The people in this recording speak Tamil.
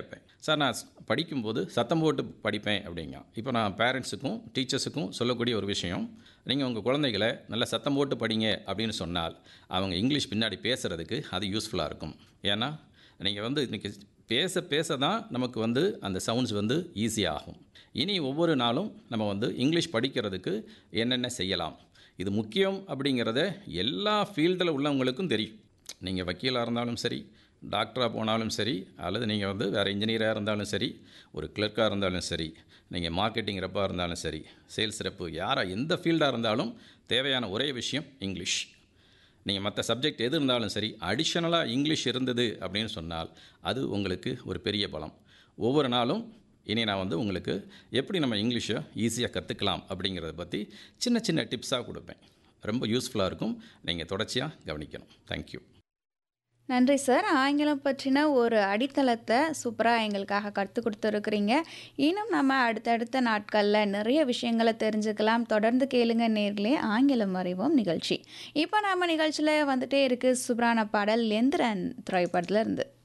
கேட்பேன். சார் நான் படிக்கும்போது சத்தம் போட்டு படிப்பேன் அப்படிங்க. இப்போ நான் பேரண்ட்ஸுக்கும் டீச்சர்ஸுக்கும் சொல்லக்கூடிய ஒரு விஷயம், நீங்கள் உங்கள் குழந்தைகளை நல்லா சத்தம் போட்டு படிங்க அப்படின்னு சொன்னால் அவங்க இங்கிலீஷ் பின்னாடி பேசுகிறதுக்கு அது யூஸ்ஃபுல்லாக இருக்கும். ஏன்னா நீங்கள் இன்றைக்கி பேச பேச தான் நமக்கு அந்த சவுண்ட்ஸ் ஈஸியாகும். இனி ஒவ்வொரு நாளும் நம்ம இங்கிலீஷ் படிக்கிறதுக்கு என்னென்ன செய்யலாம், இது முக்கியம் அப்படிங்கிறத எல்லா ஃபீல்டில் உள்ளவங்களுக்கும் தெரியும். நீங்கள் வக்கீலாக இருந்தாலும் சரி, டாக்டராக போனாலும் சரி, அல்லது நீங்கள் வேறு இன்ஜினியராக இருந்தாலும் சரி, ஒரு கிளர்க்காக இருந்தாலும் சரி, நீங்கள் மார்க்கெட்டிங் ரெப்பாக இருந்தாலும் சரி, சேல்ஸ் ரெப்பு, யாராக எந்த ஃபீல்டாக இருந்தாலும் தேவையான ஒரே விஷயம் இங்கிலீஷ். நீங்கள் மற்ற சப்ஜெக்ட் எது இருந்தாலும் சரி, அடிஷ்னலாக இங்கிலீஷ் இருந்தது அப்படின்னு சொன்னால் அது உங்களுக்கு ஒரு பெரிய பலம். ஒவ்வொரு நாளும் இனி நான் உங்களுக்கு எப்படி நம்ம இங்கிலீஷை ஈஸியாக கற்றுக்கலாம் அப்படிங்கிறத பற்றி சின்ன சின்ன டிப்ஸாக கொடுப்பேன். ரொம்ப யூஸ்ஃபுல்லாக இருக்கும். நீங்கள் தொடர்ச்சியாக கவனிக்கணும். தேங்க்யூ. நன்றி சார். ஆங்கிலம் பற்றின ஒரு அடித்தளத்தை சூப்பராக எங்களுக்காக கற்றுக் கொடுத்துருக்குறீங்க. இன்னும் நம்ம அடுத்தடுத்த நாட்களில் நிறைய விஷயங்களை தெரிஞ்சுக்கலாம். தொடர்ந்து கேளுங்க நேர்களே, ஆங்கிலம் அறிவோம் நிகழ்ச்சி. இப்போ நம்ம நிகழ்ச்சியில் வந்துட்டே இருக்குது சூப்பரான பாடல் எந்திரன் திரைப்படத்தில் இருந்து.